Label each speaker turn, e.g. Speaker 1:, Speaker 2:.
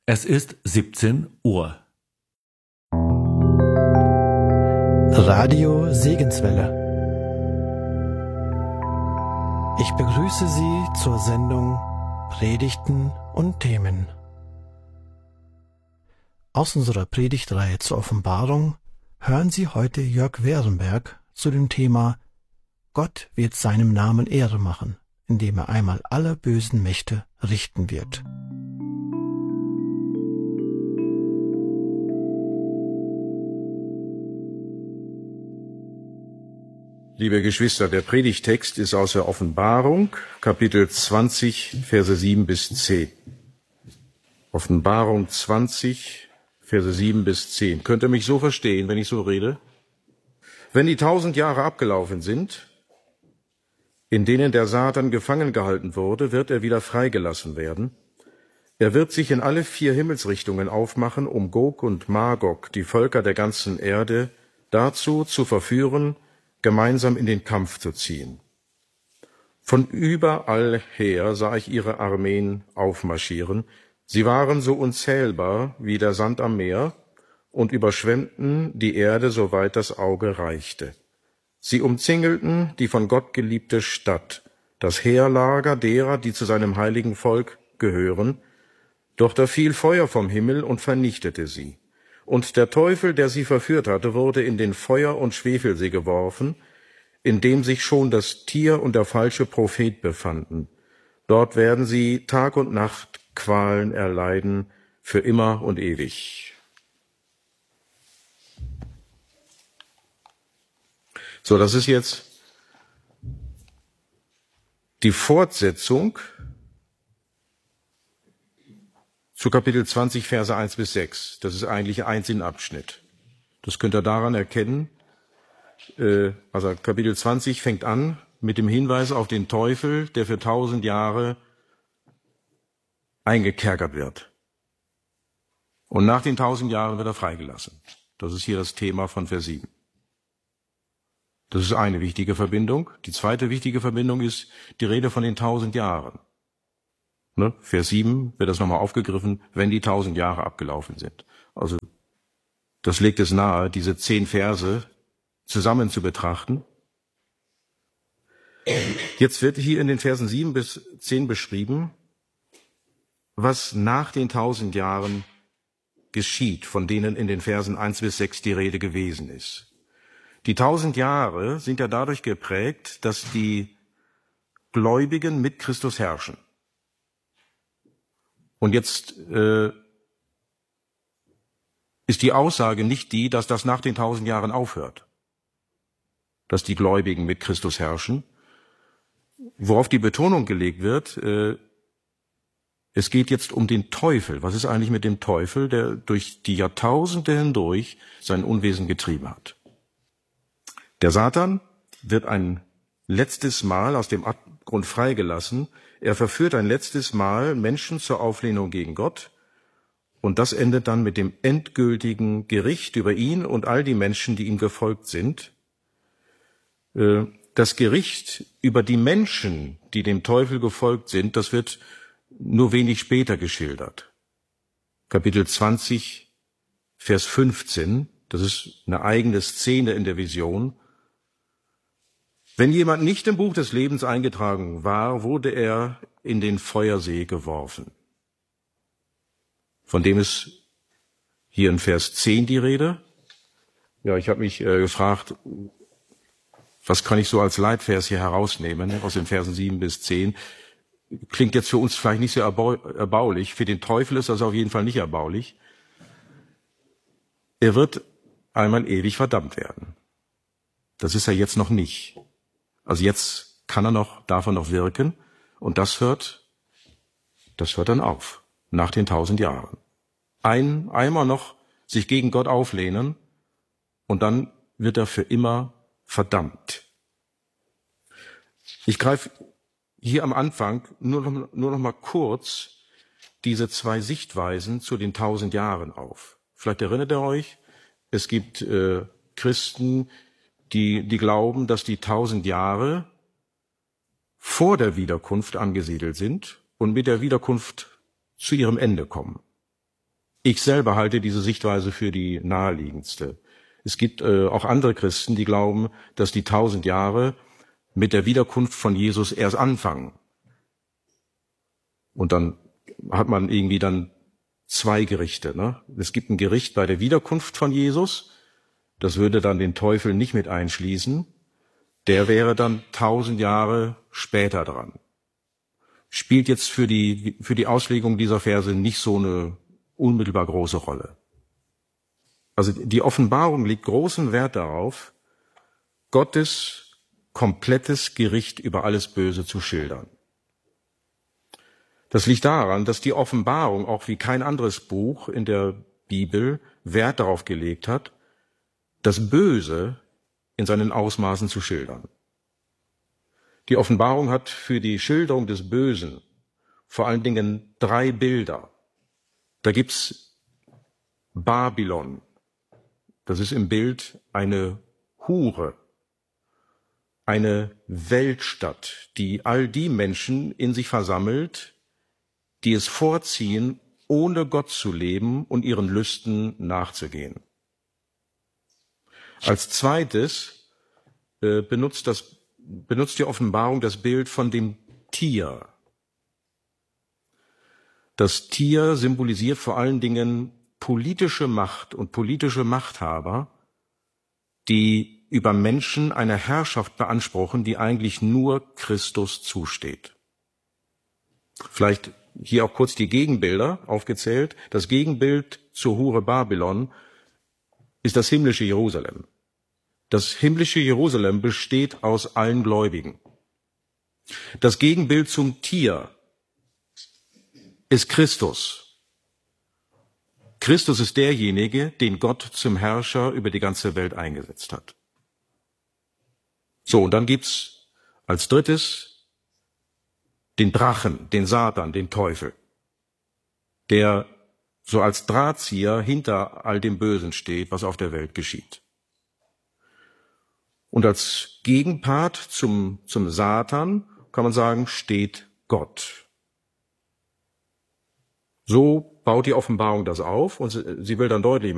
Speaker 1: Es ist 17 Uhr.
Speaker 2: Radio Segenswelle. Ich begrüße Sie zur Sendung Predigten und Themen. Aus unserer Predigtreihe zur Offenbarung hören Sie heute Jörg Werenberg zu dem Thema Gott wird seinem Namen Ehre machen, indem er einmal alle bösen Mächte richten wird.
Speaker 3: Liebe Geschwister, der Predigtext ist aus der Offenbarung, Kapitel 20, Verse 7 bis 10. Offenbarung 20, Verse 7 bis 10. Könnt ihr mich so verstehen, wenn ich so rede? Wenn die 1000 Jahre abgelaufen sind, in denen der Satan gefangen gehalten wurde, wird er wieder freigelassen werden. Er wird sich in alle 4 Himmelsrichtungen aufmachen, um Gog und Magog, die Völker der ganzen Erde, dazu zu verführen, gemeinsam in den Kampf zu ziehen. Von überall her sah ich ihre Armeen aufmarschieren. Sie waren so unzählbar wie der Sand am Meer und überschwemmten die Erde, soweit das Auge reichte. Sie umzingelten die von Gott geliebte Stadt, das Heerlager derer, die zu seinem heiligen Volk gehören. Doch da fiel Feuer vom Himmel und vernichtete sie. Und der Teufel, der sie verführt hatte, wurde in den Feuer- und Schwefelsee geworfen, in dem sich schon das Tier und der falsche Prophet befanden. Dort werden sie Tag und Nacht Qualen erleiden, für immer und ewig. So, das ist jetzt die Fortsetzung zu Kapitel 20, Verse 1 bis 6. Das ist eigentlich ein Sinnabschnitt. Das könnt ihr daran erkennen. Also Kapitel 20 fängt an mit dem Hinweis auf den Teufel, der für 1000 Jahre eingekerkert wird. Und nach den 1000 Jahren wird er freigelassen. Das ist hier das Thema von Vers 7. Das ist eine wichtige Verbindung. Die zweite wichtige Verbindung ist die Rede von den 1000 Jahren. Ne? Vers 7 wird das nochmal aufgegriffen, wenn die 1000 Jahre abgelaufen sind. Also das legt es nahe, diese 10 Verse zusammen zu betrachten. Jetzt wird hier in den Versen 7 bis 10 beschrieben, was nach den 1000 Jahren geschieht, von denen in den Versen 1 bis 6 die Rede gewesen ist. Die 1000 Jahre sind ja dadurch geprägt, dass die Gläubigen mit Christus herrschen. Und jetzt ist die Aussage nicht die, dass das nach den 1000 Jahren aufhört, dass die Gläubigen mit Christus herrschen. Worauf die Betonung gelegt wird, es geht jetzt um den Teufel. Was ist eigentlich mit dem Teufel, der durch die Jahrtausende hindurch sein Unwesen getrieben hat? Der Satan wird ein letztes Mal aus dem Abgrund freigelassen. Er verführt ein letztes Mal Menschen zur Auflehnung gegen Gott. Und das endet dann mit dem endgültigen Gericht über ihn und all die Menschen, die ihm gefolgt sind. Das Gericht über die Menschen, die dem Teufel gefolgt sind, das wird nur wenig später geschildert. Kapitel 20, Vers 15, das ist eine eigene Szene in der Vision. Wenn jemand nicht im Buch des Lebens eingetragen war, wurde er in den Feuersee geworfen. Von dem ist hier in Vers 10 die Rede. Ja, ich habe mich gefragt, was kann ich so als Leitvers hier herausnehmen, aus den Versen 7 bis 10. Klingt jetzt für uns vielleicht nicht so erbaulich. Für den Teufel ist das auf jeden Fall nicht erbaulich. Er wird einmal ewig verdammt werden. Das ist er jetzt noch nicht. Also jetzt darf er noch wirken. Und das hört dann auf. Nach den 1000 Jahren. Einmal noch sich gegen Gott auflehnen und dann wird er für immer verdammt. Ich greife hier am Anfang nur noch mal kurz diese 2 Sichtweisen zu den 1000 Jahren auf. Vielleicht erinnert ihr euch, es gibt Christen, die glauben, dass die 1000 Jahre vor der Wiederkunft angesiedelt sind und mit der Wiederkunft zu ihrem Ende kommen. Ich selber halte diese Sichtweise für die naheliegendste. Es gibt auch andere Christen, die glauben, dass die 1000 Jahre mit der Wiederkunft von Jesus erst anfangen. Und dann hat man irgendwie dann zwei Gerichte. Ne? Es gibt ein Gericht bei der Wiederkunft von Jesus, das würde dann den Teufel nicht mit einschließen. Der wäre dann 1000 Jahre später dran. Spielt jetzt für die Auslegung dieser Verse nicht so eine unmittelbar große Rolle. Also die Offenbarung legt großen Wert darauf, Gottes komplettes Gericht über alles Böse zu schildern. Das liegt daran, dass die Offenbarung auch wie kein anderes Buch in der Bibel Wert darauf gelegt hat, das Böse in seinen Ausmaßen zu schildern. Die Offenbarung hat für die Schilderung des Bösen vor allen Dingen 3 Bilder. Da gibt's Babylon. Das ist im Bild eine Hure, eine Weltstadt, die all die Menschen in sich versammelt, die es vorziehen, ohne Gott zu leben und ihren Lüsten nachzugehen. Als zweites benutzt die Offenbarung das Bild von dem Tier. Das Tier symbolisiert vor allen Dingen politische Macht und politische Machthaber, die über Menschen eine Herrschaft beanspruchen, die eigentlich nur Christus zusteht. Vielleicht hier auch kurz die Gegenbilder aufgezählt. Das Gegenbild zur Hure Babylon ist das himmlische Jerusalem. Das himmlische Jerusalem besteht aus allen Gläubigen. Das Gegenbild zum Tier ist Christus. Christus ist derjenige, den Gott zum Herrscher über die ganze Welt eingesetzt hat. So, und dann gibt's als drittes den Drachen, den Satan, den Teufel, der so als Drahtzieher hinter all dem Bösen steht, was auf der Welt geschieht. Und als Gegenpart zum Satan kann man sagen, steht Gott. So baut die Offenbarung das auf und sie will dann deutlich